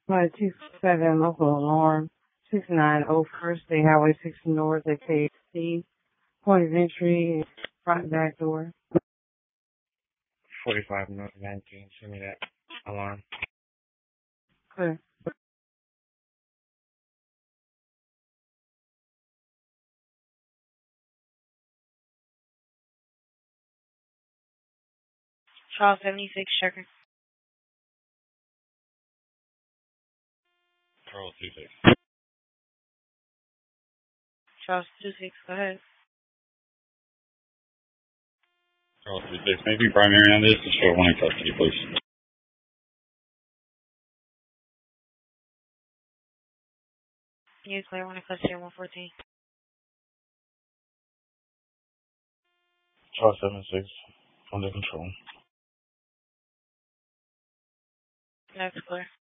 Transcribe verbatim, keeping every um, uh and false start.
My two seven local alarm, six nine oh First State Highway six North at K C. Point of entry, front back door. forty-five North nineteen. Send me that alarm. Clear. Charles seventy-six, checker. Charles two six. Charles two six, go ahead. Charles two six. Maybe primary on this. Just short one in custody, please. You clear one in custody one fourteen. Charles seven six. Under control. That's clear.